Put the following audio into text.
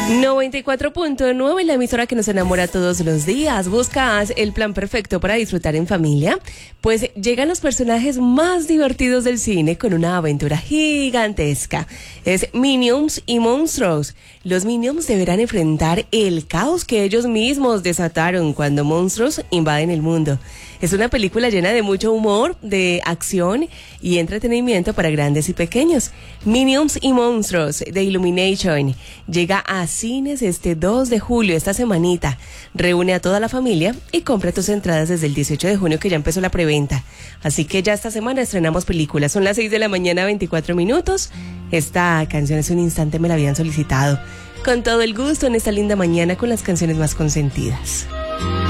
94.9, la emisora que nos enamora todos los días. ¿Buscas el plan perfecto para disfrutar en familia? Pues llegan los personajes más divertidos del cine con una aventura gigantesca. Es Minions y Monstruos. Los Minions deberán enfrentar el caos que ellos mismos desataron cuando monstruos invaden el mundo. Es una película llena de mucho humor, de acción y entretenimiento para grandes y pequeños. Minions y Monstruos de Illumination llega a cines este 2 de julio, esta semanita. Reúne a toda la familia y compra tus entradas desde el 18 de junio, que ya empezó la preventa. Así que ya esta semana estrenamos películas. Son las 6 de la mañana, 24 minutos. Esta canción es un instante, me la habían solicitado. Con todo el gusto en esta linda mañana con las canciones más consentidas.